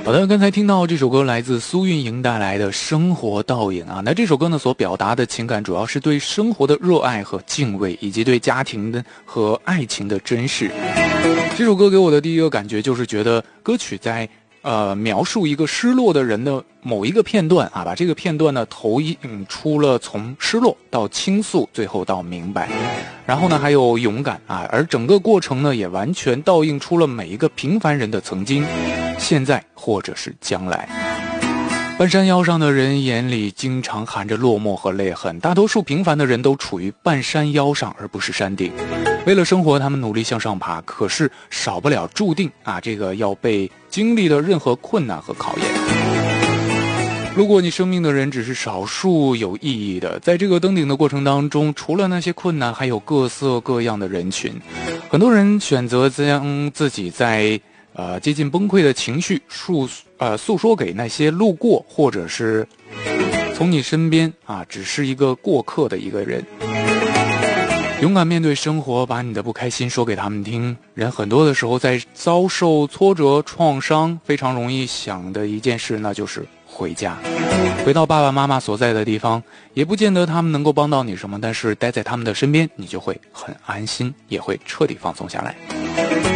好的，刚才听到这首歌来自苏运莹带来的《生活倒影》啊，那这首歌呢所表达的情感主要是对生活的热爱和敬畏，以及对家庭的和爱情的珍视。这首歌给我的第一个感觉就是觉得歌曲在描述一个失落的人的某一个片段啊，把这个片段呢投影出了从失落到倾诉，最后到明白，然后呢还有勇敢啊，而整个过程呢也完全倒映出了每一个平凡人的曾经、现在或者是将来。半山腰上的人眼里经常含着落寞和泪痕，大多数平凡的人都处于半山腰上而不是山顶。为了生活，他们努力向上爬，可是少不了注定啊，这个要被经历的任何困难和考验。路过你生命的人只是少数有意义的，在这个登顶的过程当中，除了那些困难，还有各色各样的人群。很多人选择将自己在接近崩溃的情绪诉说给那些路过或者是从你身边啊只是一个过客的一个人。勇敢面对生活，把你的不开心说给他们听。人很多的时候在遭受挫折创伤，非常容易想的一件事，那就是回家，回到爸爸妈妈所在的地方，也不见得他们能够帮到你什么，但是待在他们的身边，你就会很安心，也会彻底放松下来。